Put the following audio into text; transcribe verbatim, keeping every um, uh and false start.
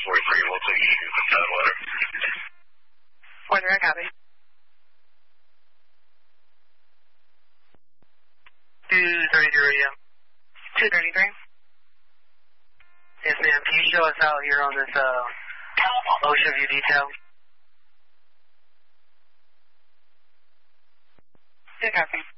forty-three, we'll take you to the weather. Weather, I copy. two thirty-three, yeah. two thirty-three? Yes, ma'am. Can you show us out here on this uh, Ocean View detail? Yeah, copy.